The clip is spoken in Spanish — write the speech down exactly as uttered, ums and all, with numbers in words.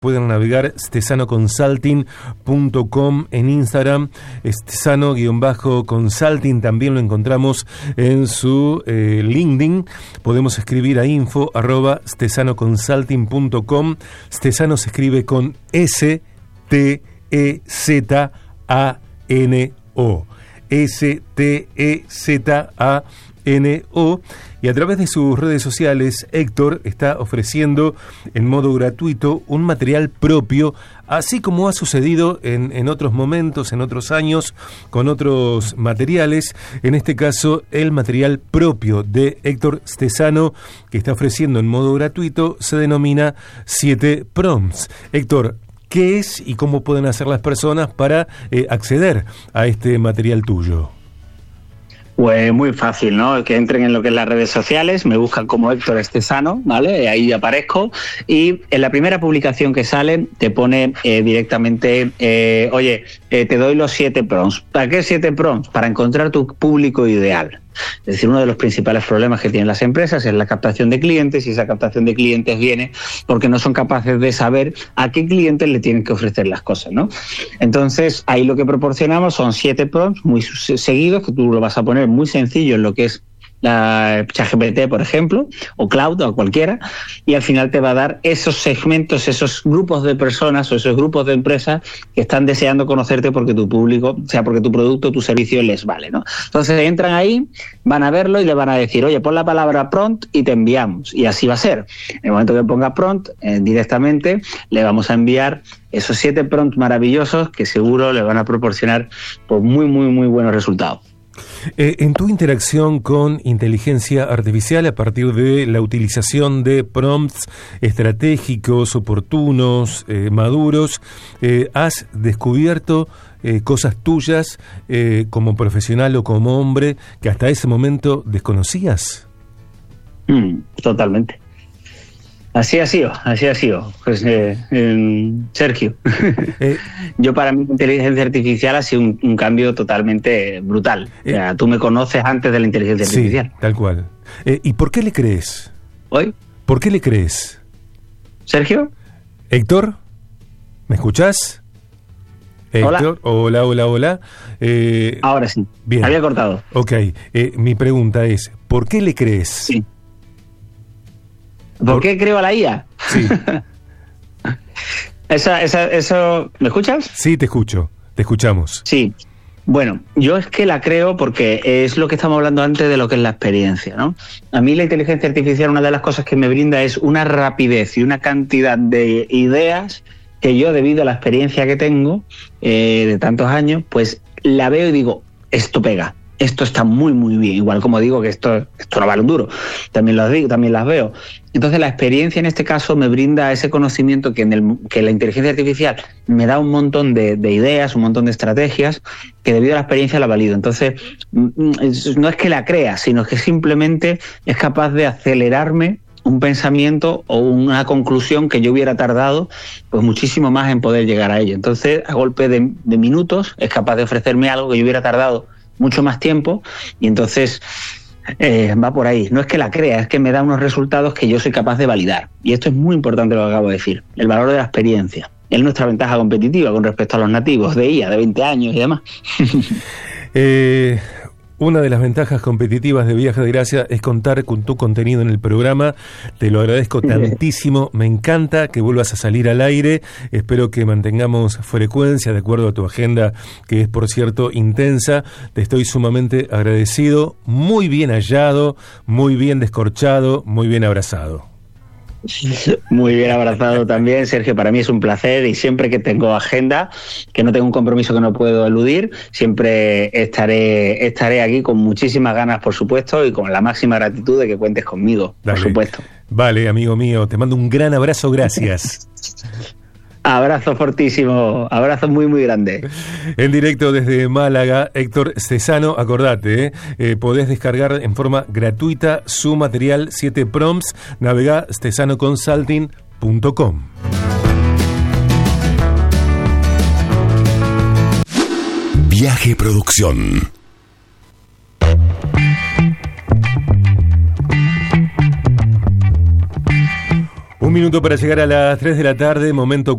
Pueden navegar stesano consulting punto com en Instagram, stesano-consulting, también lo encontramos en su eh, LinkedIn. Podemos escribir a info arroba stesano consulting punto com. Stesano se escribe con S T E Z A N O. S T E Z A N O. Y a través de sus redes sociales, Héctor está ofreciendo en modo gratuito un material propio, así como ha sucedido en, en otros momentos, en otros años, con otros materiales. En este caso, el material propio de Héctor Stesano, que está ofreciendo en modo gratuito, se denomina siete prompts. Héctor, ¿qué es y cómo pueden hacer las personas para eh, acceder a este material tuyo? Pues muy fácil, ¿no? Que entren en lo que es las redes sociales, me buscan como Héctor Stesano, ¿vale? Ahí aparezco y en la primera publicación que sale te pone eh, directamente, eh, oye, eh, te doy los siete prompts. ¿Para qué siete prompts? Para encontrar tu público ideal. Es decir, uno de los principales problemas que tienen las empresas es la captación de clientes, y esa captación de clientes viene porque no son capaces de saber a qué clientes le tienen que ofrecer las cosas, ¿no? Entonces, ahí lo que proporcionamos son siete prompts muy seguidos, que tú lo vas a poner muy sencillo en lo que es la ChatGPT, por ejemplo, o Cloud, o cualquiera, y al final te va a dar esos segmentos, esos grupos de personas o esos grupos de empresas que están deseando conocerte porque tu público, o sea, porque tu producto o tu servicio les vale, ¿no? Entonces entran ahí, van a verlo y le van a decir, oye, pon la palabra prompt y te enviamos, y así va a ser. En el momento que ponga prompt, eh, directamente le vamos a enviar esos siete prompts maravillosos que seguro le van a proporcionar pues, muy, muy, muy buenos resultados. Eh, en tu interacción con inteligencia artificial, a partir de la utilización de prompts estratégicos, oportunos, eh, maduros, eh, ¿has descubierto eh, cosas tuyas eh, como profesional o como hombre que hasta ese momento desconocías? Mm, totalmente. Así ha sido, así ha sido. Pues eh, eh, Sergio, eh, yo para mí la inteligencia artificial ha sido un, un cambio totalmente brutal. Eh, o sea, tú me conoces antes de la inteligencia artificial. Sí, tal cual. Eh, ¿Y por qué le crees? ¿Hoy? ¿Por qué le crees? ¿Sergio? ¿Héctor? ¿Me escuchás? Héctor, hola, hola, hola. Eh, Ahora sí, bien. Había cortado. Ok, eh, mi pregunta es, ¿por qué le crees? Sí. ¿Por qué creo a la I A? Sí. esa, esa, eso, ¿me escuchas? Sí, te escucho, te escuchamos. Sí. Bueno, yo es que la creo porque es lo que estamos hablando antes de lo que es la experiencia, ¿no? A mí la inteligencia artificial, una de las cosas que me brinda es una rapidez y una cantidad de ideas que yo, debido a la experiencia que tengo eh, de tantos años, pues la veo y digo, esto pega. Esto está muy, muy bien. Igual como digo que esto, esto no vale un duro. También lo digo, también las veo. Entonces la experiencia en este caso me brinda ese conocimiento que, en el, que la inteligencia artificial me da un montón de, de ideas, un montón de estrategias que debido a la experiencia la valido. Entonces no es que la crea, sino que simplemente es capaz de acelerarme un pensamiento o una conclusión que yo hubiera tardado pues muchísimo más en poder llegar a ello. Entonces a golpe de, de minutos es capaz de ofrecerme algo que yo hubiera tardado mucho más tiempo, y entonces eh, va por ahí. No es que la crea, es que me da unos resultados que yo soy capaz de validar. Y esto es muy importante lo que acabo de decir, el valor de la experiencia. Es nuestra ventaja competitiva con respecto a los nativos de I A de veinte años y demás. eh... Una de las ventajas competitivas de Viaje de Gracia es contar con tu contenido en el programa. Te lo agradezco tantísimo. Me encanta que vuelvas a salir al aire. Espero que mantengamos frecuencia de acuerdo a tu agenda, que es, por cierto, intensa. Te estoy sumamente agradecido. Muy bien hallado, muy bien descorchado, muy bien abrazado. Muy bien abrazado también, Sergio. Para mí es un placer, y siempre que tengo agenda, que no tengo un compromiso que no puedo eludir, siempre estaré estaré aquí con muchísimas ganas, por supuesto, y con la máxima gratitud de que cuentes conmigo. Dale. Por supuesto. Vale, amigo mío, te mando un gran abrazo, gracias. Abrazo fortísimo, abrazo muy muy grande. En directo desde Málaga, Héctor Stesano, acordate, ¿eh? Eh, podés descargar en forma gratuita su material siete prompts, navegá stesano consulting punto com. Viaje Producción. Un minuto para llegar a las tres de la tarde, momento